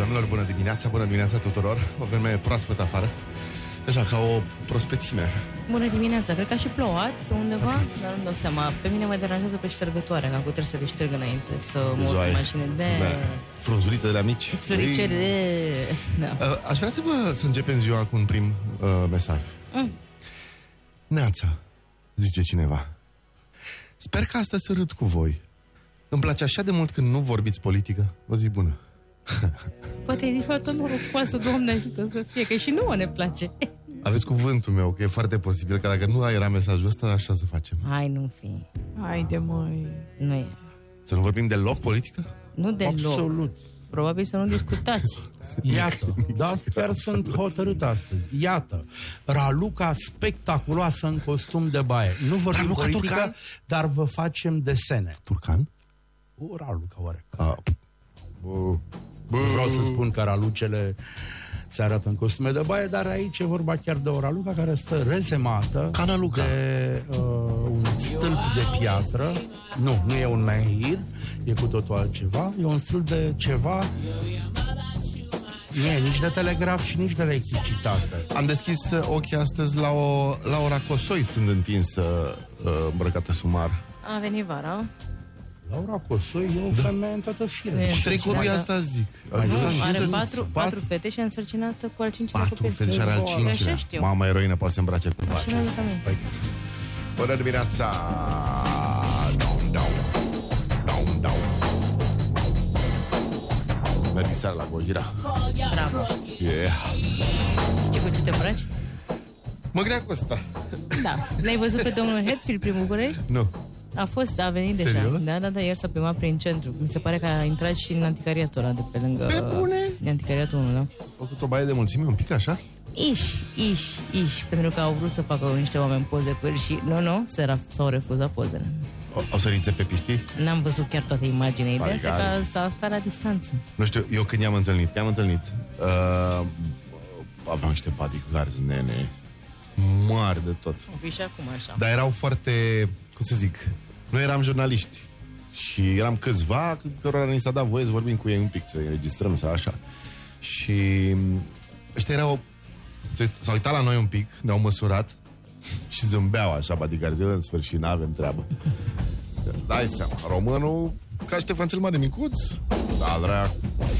domnilor, bună dimineața tuturor. O vreme proaspătă afară. Deja ca o prospețime. Bună dimineața, cred că a și plouat pe undeva, dar nu-mi dau seama. Pe mine mă deranjează pe ștergătoarea, că acum trebuie să le șterg înainte, să mă urc în mașină. Da. Frunzurite de la mici. Floricele. Da. Aș vrea să începem ziua cu un prim mesaj. Neața, zice cineva. Sper că astăzi să râd cu voi. Îmi place așa de mult când nu vorbiți politică. O zi bună. Poate ai zis fată norocoasă, Doamne ajută să fie, că și nouă ne place. Aveți cuvântul meu, că e foarte posibil că dacă nu era mesajul ăsta, așa să facem. Hai, nu fi. Haide, măi. Nu e. Să nu vorbim deloc politică? Nu deloc. Absolut. Probabil să nu discutați. Iată, dar sper sunt hotărât astăzi. Iată, Raluca spectaculoasă în costum de baie. Nu vorbim Raluca politică, Turcan? dar vă facem desene. Turcan? O, Raluca, oare? Vreau Vreau să spun că Ralucele se arată în costume de baie, dar aici e vorba chiar de o Raluca care stă rezemată de un stâlp de piatră. Nu e un menhir, e cu totul altceva. E un stâlp de ceva. Nu e nici de telegraf și nici de electricitate. Am deschis ochii astăzi la o racosoi stând întinsă, îmbrăcată sumar. A venit vara. Laura Cosoi e o femeie în toată firea. Cu 3 copii, asta zic. Are patru fete și a însărcinată cu al 5-lea copil. 4 fete și are al 5-lea. Mama eroină poate să îmbrace cu pace. Bună dimineața! Mergi seara la Gojira. Bravo. Știi cu ce te îmbraci? Mă grea cu ăsta. Da. L-ai văzut pe domnul Hetfield prin București? Nu. A venit deja. Serios? Da, ieri s-a plimbat prin centru. Mi se pare că a intrat și în anticariatul ăla de pe lângă... Pe bune? De anticariatul 1, da? A făcut o baie de mulțime, un pic așa? Iși, pentru că au vrut să facă niște oameni poze cu el și nu, s-au refuzat pozele. O sărințe pe piștii? N-am văzut chiar toată imaginea, ideea Adică că s-a stat la distanță. Nu știu, eu când i-am întâlnit, aveam niște bodyguards, nene, mari de tot. O fi și acum așa. Dar erau foarte, cum să zic, noi eram jurnaliști și eram câțiva cărora ni s-a dat voie să vorbim cu ei un pic, să înregistrăm, să așa. Și ăștia erau, s-au uitat la noi un pic, ne-au măsurat și zâmbeau așa bodyguards, în sfârșit n-avem treabă. Dai seama, românul ca Ștefan cel Mare micuț, da, dracu.